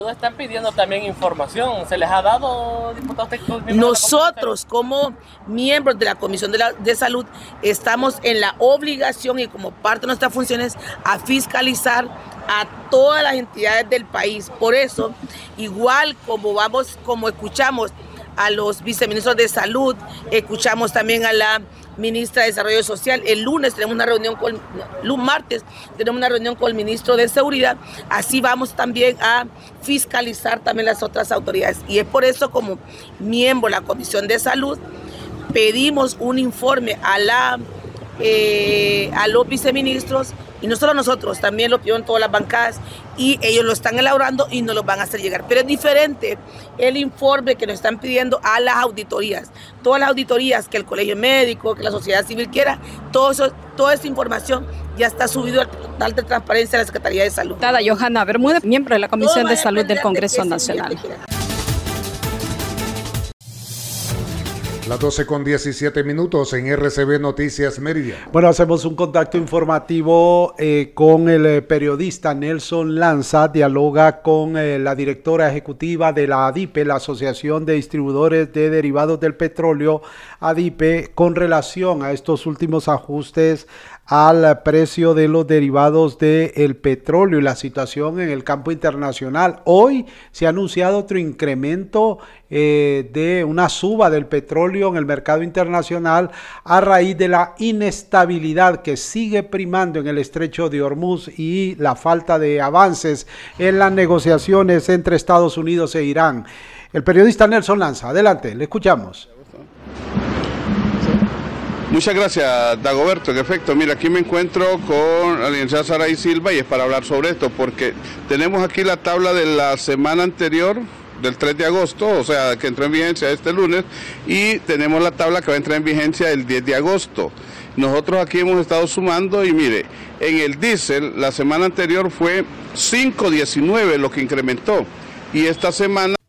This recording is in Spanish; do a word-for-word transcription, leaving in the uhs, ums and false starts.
Están pidiendo también información, ¿se les ha dado, diputados? Nosotros como miembros de la Comisión de, la, de Salud estamos en la obligación y como parte de nuestras funciones a fiscalizar a todas las entidades del país. Por eso, igual como vamos, como escuchamos a los viceministros de Salud, escuchamos también a la ministra de Desarrollo Social, el lunes tenemos una reunión con, el martes tenemos una reunión con el ministro de Seguridad, así vamos también a fiscalizar también las otras autoridades. Y es por eso, como miembro de la Comisión de Salud, pedimos un informe a, la, eh, a los viceministros, y no solo nosotros, también lo pidieron todas las bancadas, y ellos lo están elaborando y nos lo van a hacer llegar. Pero es diferente el informe que nos están pidiendo a las auditorías. Todas las auditorías que el Colegio Médico, que la sociedad civil quiera, todo eso, toda esa información ya está subido al portal de transparencia de la Secretaría de Salud. Dada Johanna Bermúdez, miembro de la Comisión de Salud del Congreso Nacional. Las doce con diecisiete minutos en R C B Noticias Mérida. Bueno, hacemos un contacto informativo eh, con el eh, periodista Nelson Lanza. Dialoga con eh, la directora ejecutiva de la ADIPE, la Asociación de Distribuidores de Derivados del Petróleo, ADIPE, con relación a estos últimos ajustes al precio de los derivados del petróleo y la situación en el campo internacional. Hoy se ha anunciado otro incremento eh, de una suba del petróleo en el mercado internacional a raíz de la inestabilidad que sigue primando en el estrecho de Hormuz y la falta de avances en las negociaciones entre Estados Unidos e Irán. El periodista Nelson Lanza, adelante, le escuchamos. Muchas gracias, Dagoberto. En efecto, mira, aquí me encuentro con la licenciada Saray Silva y es para hablar sobre esto, porque tenemos aquí la tabla de la semana anterior, del tres de agosto, o sea, que entró en vigencia este lunes, y tenemos la tabla que va a entrar en vigencia el diez de agosto. Nosotros aquí hemos estado sumando y mire, en el diésel la semana anterior fue cinco diecinueve lo que incrementó, y esta semana